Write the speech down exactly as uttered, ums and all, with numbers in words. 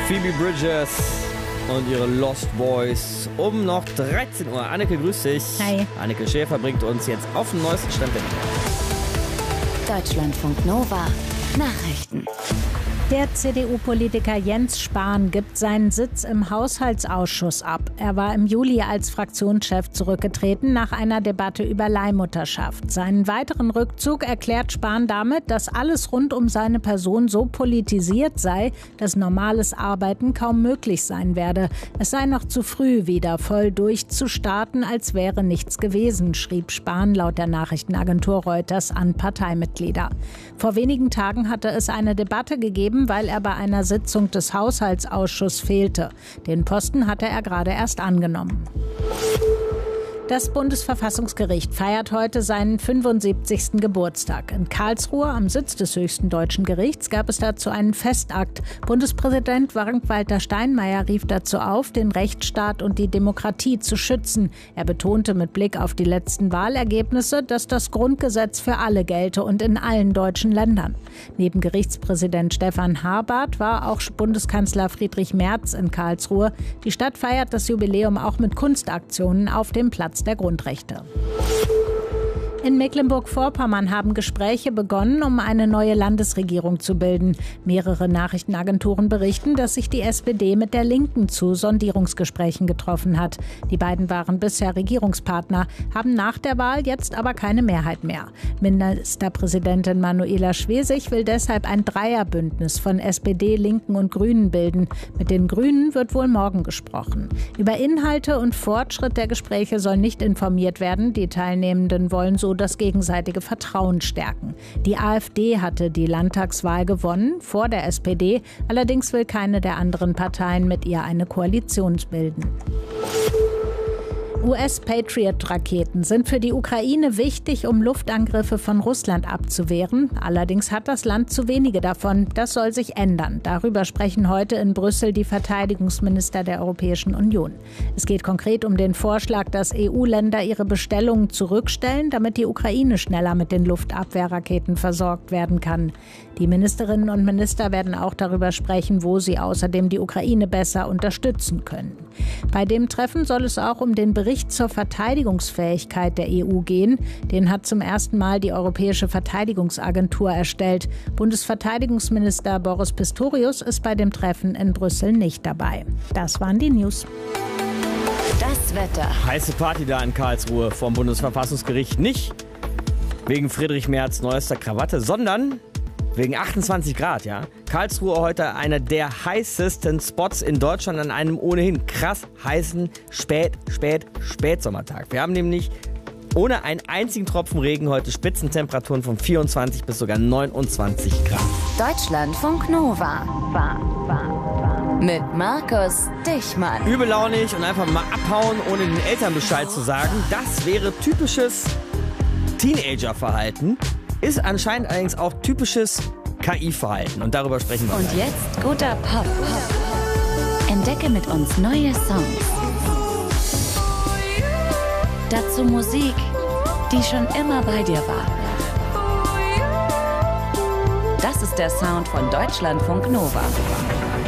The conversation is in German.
Phoebe Bridgers und ihre Lost Boys um noch dreizehn Uhr. Anneke, grüß dich. Hi. Anneke Schäfer bringt uns jetzt auf den neuesten Stand der Welt. Deutschlandfunk Nova Nachrichten. Der C D U-Politiker Jens Spahn gibt seinen Sitz im Haushaltsausschuss ab. Er war im Juli als Fraktionschef zurückgetreten nach einer Debatte über Leihmutterschaft. Seinen weiteren Rückzug erklärt Spahn damit, dass alles rund um seine Person so politisiert sei, dass normales Arbeiten kaum möglich sein werde. Es sei noch zu früh, wieder voll durchzustarten, als wäre nichts gewesen, schrieb Spahn laut der Nachrichtenagentur Reuters an Parteimitglieder. Vor wenigen Tagen hatte es eine Debatte gegeben, weil er bei einer Sitzung des Haushaltsausschusses fehlte. Den Posten hatte er gerade erst angenommen. Das Bundesverfassungsgericht feiert heute seinen fünfundsiebzigsten Geburtstag. In Karlsruhe, am Sitz des höchsten deutschen Gerichts, gab es dazu einen Festakt. Bundespräsident Frank-Walter Steinmeier rief dazu auf, den Rechtsstaat und die Demokratie zu schützen. Er betonte mit Blick auf die letzten Wahlergebnisse, dass das Grundgesetz für alle gelte und in allen deutschen Ländern. Neben Gerichtspräsident Stefan Habart war auch Bundeskanzler Friedrich Merz in Karlsruhe. Die Stadt feiert das Jubiläum auch mit Kunstaktionen auf dem Platz der Grundrechte. In Mecklenburg-Vorpommern haben Gespräche begonnen, um eine neue Landesregierung zu bilden. Mehrere Nachrichtenagenturen berichten, dass sich die S P D mit der Linken zu Sondierungsgesprächen getroffen hat. Die beiden waren bisher Regierungspartner, haben nach der Wahl jetzt aber keine Mehrheit mehr. Ministerpräsidentin Manuela Schwesig will deshalb ein Dreierbündnis von S P D, Linken und Grünen bilden. Mit den Grünen wird wohl morgen gesprochen. Über Inhalte und Fortschritt der Gespräche soll nicht informiert werden. Die Teilnehmenden wollen so das gegenseitige Vertrauen stärken. Die AfD hatte die Landtagswahl gewonnen, vor der S P D. Allerdings will keine der anderen Parteien mit ihr eine Koalition bilden. U S-Patriot-Raketen sind für die Ukraine wichtig, um Luftangriffe von Russland abzuwehren. Allerdings hat das Land zu wenige davon. Das soll sich ändern. Darüber sprechen heute in Brüssel die Verteidigungsminister der Europäischen Union. Es geht konkret um den Vorschlag, dass E U-Länder ihre Bestellungen zurückstellen, damit die Ukraine schneller mit den Luftabwehrraketen versorgt werden kann. Die Ministerinnen und Minister werden auch darüber sprechen, wo sie außerdem die Ukraine besser unterstützen können. Bei dem Treffen soll es auch um den Bericht zur Verteidigungsfähigkeit der E U gehen. Den hat zum ersten Mal die Europäische Verteidigungsagentur erstellt. Bundesverteidigungsminister Boris Pistorius ist bei dem Treffen in Brüssel nicht dabei. Das waren die News. Das Wetter. Heiße Party da in Karlsruhe vom Bundesverfassungsgericht. Nicht wegen Friedrich Merz neuester Krawatte, sondern wegen achtundzwanzig Grad, ja. Karlsruhe heute einer der heißesten Spots in Deutschland an einem ohnehin krass heißen Spät-, Spät-, Spätsommertag. Wir haben nämlich ohne einen einzigen Tropfen Regen heute Spitzentemperaturen von vierundzwanzig bis sogar neunundzwanzig Grad. Deutschlandfunk Nova. War, war, war. Mit Markus Dichmann. Übellaunig und einfach mal abhauen, ohne den Eltern Bescheid zu sagen. Das wäre typisches Teenager-Verhalten. Ist anscheinend allerdings auch typisches K I-Verhalten. Und darüber sprechen wir. Und jetzt guter Pop. Entdecke mit uns neue Songs. Dazu Musik, die schon immer bei dir war. Das ist der Sound von Deutschlandfunk Nova.